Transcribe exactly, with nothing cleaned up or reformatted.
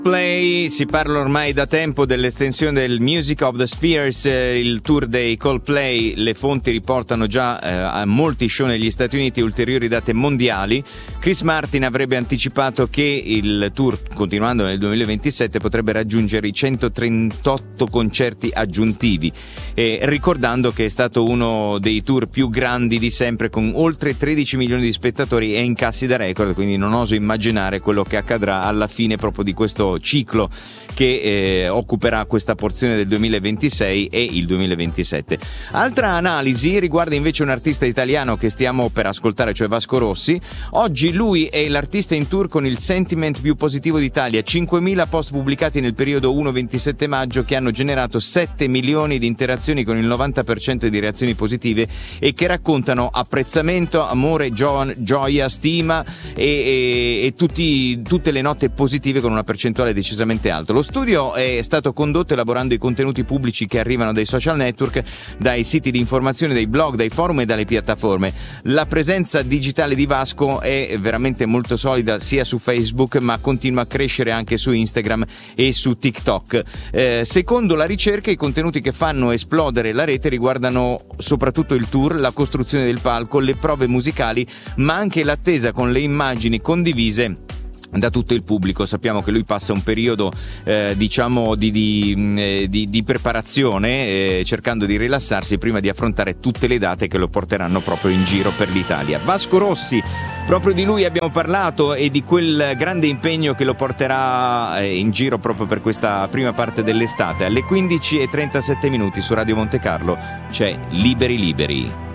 Play, si parla ormai da tempo dell'estensione del Music of the Spheres, eh, il tour dei Coldplay. Le fonti riportano già eh, a molti show negli Stati Uniti e ulteriori date mondiali. Chris Martin avrebbe anticipato che il tour, continuando nel duemilaventisette, potrebbe raggiungere i centotrentotto concerti aggiuntivi, e ricordando che è stato uno dei tour più grandi di sempre, con oltre tredici milioni di spettatori e incassi da record, quindi non oso immaginare quello che accadrà alla fine proprio di questo ciclo che eh, occuperà questa porzione del duemilaventisei e il duemilaventisette. Altra analisi riguarda invece un artista italiano che stiamo per ascoltare, cioè Vasco Rossi. Oggi lui è l'artista in tour con il sentiment più positivo d'Italia, cinquemila post pubblicati nel periodo primo ventisette maggio che hanno generato sette milioni di interazioni con il novanta per cento di reazioni positive e che raccontano apprezzamento, amore, gio- gioia, stima e, e, e tutti, tutte le note positive, con una percentuale decisamente alta. Lo studio è stato condotto elaborando i contenuti pubblici che arrivano dai social network, dai siti di informazione, dai blog, dai forum e dalle piattaforme. La presenza digitale di Vasco è veramente molto solida sia su Facebook, ma continua a crescere anche su Instagram e su TikTok. Eh, secondo la ricerca, i contenuti che fanno esplodere la rete riguardano soprattutto il tour, la costruzione del palco, le prove musicali, ma anche l'attesa con le immagini condivise da tutto il pubblico. Sappiamo che lui passa un periodo eh, diciamo di, di, di, di preparazione, eh, cercando di rilassarsi prima di affrontare tutte le date che lo porteranno proprio in giro per l'Italia. Vasco Rossi, proprio di lui abbiamo parlato e di quel grande impegno che lo porterà eh, in giro proprio per questa prima parte dell'estate. Alle quindici e trentasette minuti su Radio Monte Carlo c'è Liberi Liberi.